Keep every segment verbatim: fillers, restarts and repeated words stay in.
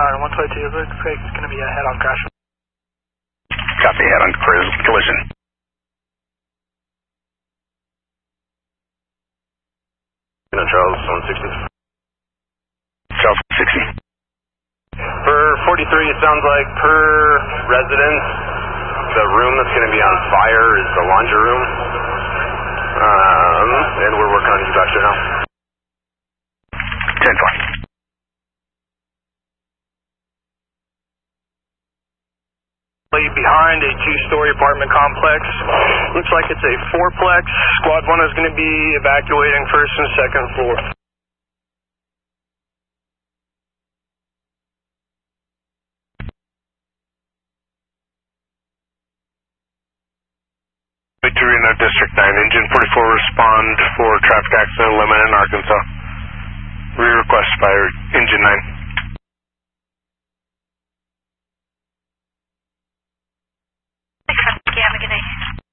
Alright, one twenty-two, looks like it's going to be a head-on crash. Copy, head-on collision. Charles, one sixty. Charles, one sixty. For forty-three, it sounds like per residence, the room that's going to be on fire is the laundry room. Um, and we're working on evac there now. ten four. Behind a two-story apartment complex. Looks like it's a fourplex. Squad one is going to be evacuating first and second floor. Reno District nine, Engine forty-four respond for traffic accident limit in Arkansas. Re-request fire, Engine nine. Yeah, have a good night.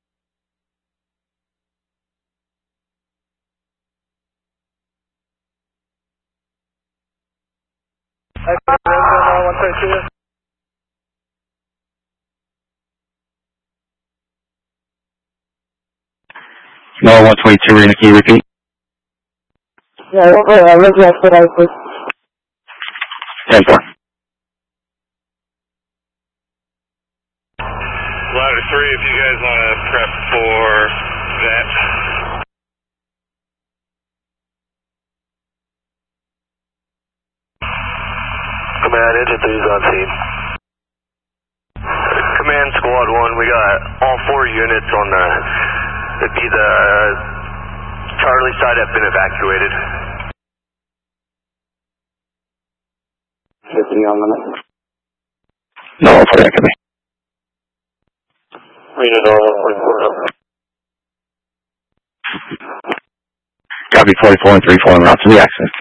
one thirty-two. No, one twenty-two, Reno, can you repeat? Yeah, over, I was just what I was. ten four. Ladder three, if you guys want to prep for that. Command, Engine three is on scene. Command Squad one, we got all four units on the, it'd be the Charlie side have been evacuated. fifty on limit. No, for that, come here. Reno Normal forty-four. Copy forty-four and thirty-four en route to the accident.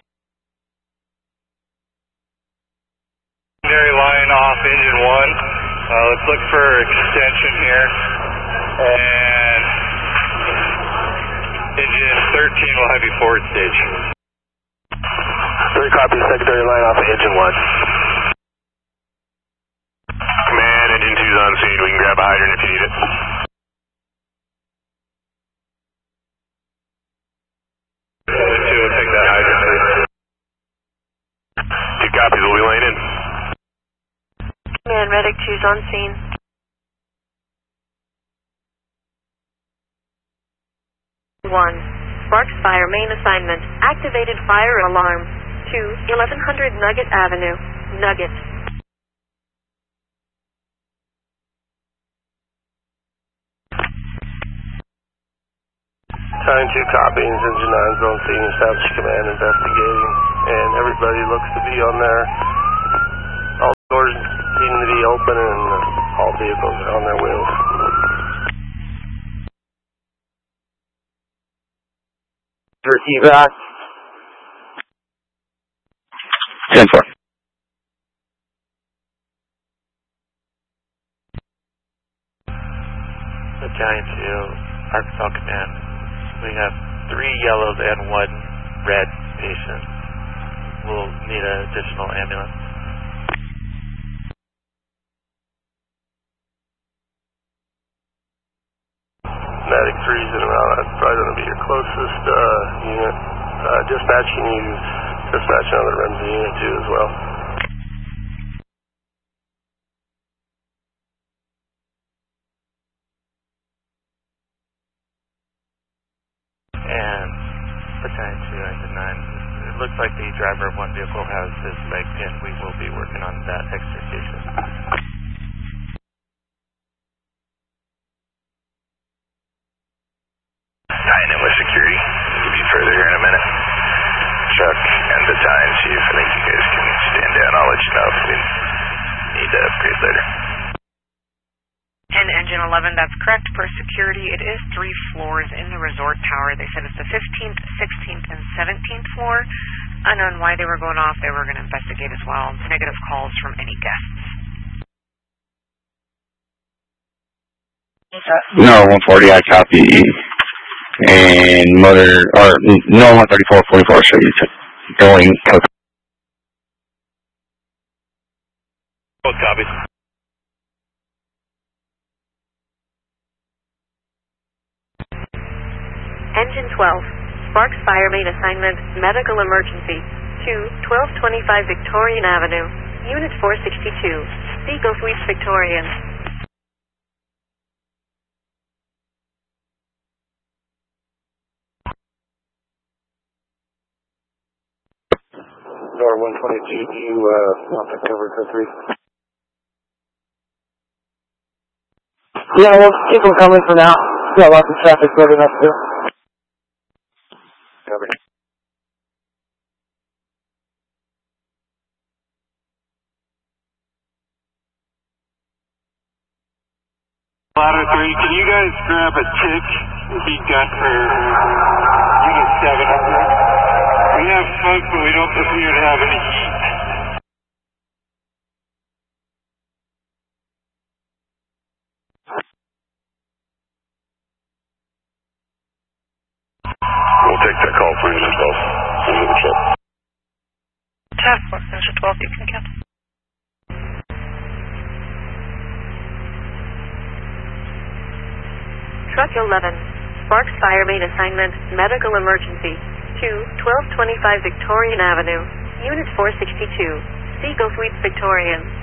Secondary line off engine one. Uh, let's look for extension here. And engine thirteen will have you forward stage. Three copies, secondary line off of engine one. Command, engine two's on scene. We can grab a hydrant if you need it. Engine two will take that hydrant, please. Two copies, we'll be laying in. Man, Medic two's on scene. One. Sparks fire, main assignment. Activated fire alarm. Two. eleven hundred Nugget Avenue. Nugget. Time two copies, engine nine's on scene, establish command investigating, and everybody looks to be on there. All doors seem to be open and all vehicles are on their wheels. Receive that. ten four. Battalion two, Arkansas Command. We have three yellows and one red patient. We'll need an additional ambulance. Medic three's in around, that's probably going to be your closest uh, unit. Uh, dispatch, can you dispatch another R E M S unit too as well? And Battalion two, Engine nine. It looks like the driver of one vehicle has his leg pinned. We will be working on that extrication. Tying in with security. We'll be further here in a minute. Chuck and Battalion Chief, I think you guys can stand down. I'll let you know if we need to upgrade later. And Engine eleven, that's correct. Per security, it is three floors in the resort tower. They said it's the fifteenth, sixteenth, and seventeenth floor. Unknown why they were going off. They were going to investigate as well. Negative calls from any guests. No, one forty, I copy. And motor, or no, one thirty-four, forty-four, show you going. Copy. Engine twelve, Sparks Fire Main Assignment, Medical Emergency, to twelve twenty-five Victorian Avenue, Unit four sixty-two, Seagull Suites Victorian. Door one twenty-two, do you uh, want to cover for three? Yeah, we'll keep them coming for now. Got lots of traffic building up here. Cover. Ladder three, can you guys grab a tick heat gun for Unit seven up there? We have smoke, but we don't appear to have any heat. We'll take that call for Unit twelve. Unit twelve. Task Force, Unit twelve, you can cancel. Truck eleven, Sparks Fire Main Assignment, Medical Emergency, to twelve twenty-five Victorian Avenue, Unit four sixty-two, Seagull Suites Victorian.